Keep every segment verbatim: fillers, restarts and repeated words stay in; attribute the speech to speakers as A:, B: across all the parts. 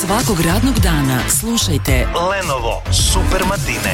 A: Svakog radnog dana slušajte
B: Lenovo Super Matine.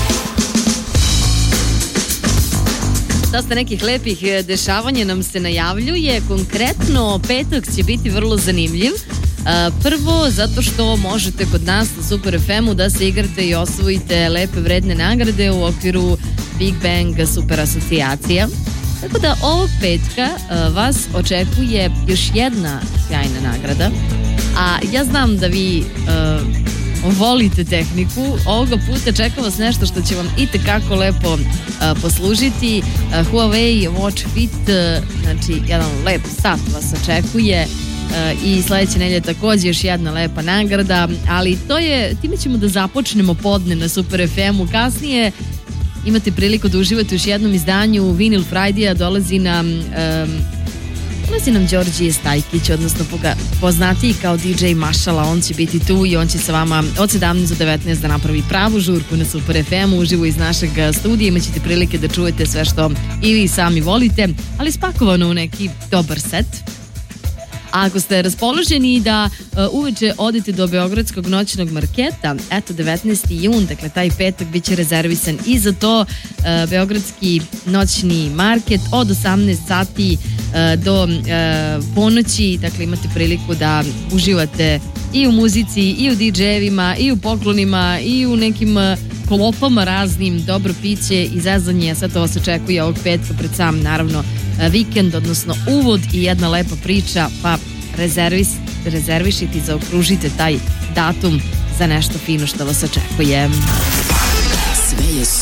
C: Dosta nekih lepih dešavanja nam se najavljuje. Konkretno, petak će biti vrlo zanimljiv. Prvo, zato što možete kod nas na Super ef emu da se igrate i osvojite lepe vredne nagrade u okviru Big Bang Super asocijacija. Tako da ovog petka vas očekuje još jedna sjajna nagrada. A ja znam da vi uh, volite tehniku. Ovoga puta čeka vas nešto što će vam itekako lepo uh, poslužiti. uh, Huawei Watch Fit, uh, znači jedan lep sat vas očekuje. Uh, i sledeće nedelje takođe još jedna lepa nagrada, ali to je, time ćemo da započnemo podne na Super ef emu. Kasnije imate priliku da uživate u još jednom izdanju Vinyl Friday-a. Dolazi nam um, dolazi nam Đorđije Stajkić, odnosno poznatiji kao di džej Mašala. On će biti tu i on će sa vama od sedamnaest do devetnaest da napravi pravu žurku na Super ef emu uživo iz našeg studija. Imaćete prilike da čujete sve što i vi sami volite, ali spakovano u neki dobar set. A ako ste raspoloženi da uh, uveče odete do Beogradskog noćnog marketa, eto devetnaesti jun, dakle taj petak bit će rezervisan i za to. uh, Beogradski noćni market od osamnaest sati uh, do uh, ponoći, dakle imate priliku da uživate i u muzici, i u di džejevima, i u poklonima, i u nekim uh, klopama raznim, dobro piće i zezanje. Sve to vas očekuje ovog petka pred sam, naravno, vikend, odnosno uvod i jedna lepa priča, pa rezervis, rezervišite i zaokružite taj datum za nešto fino što vas očekuje.
A: Sve je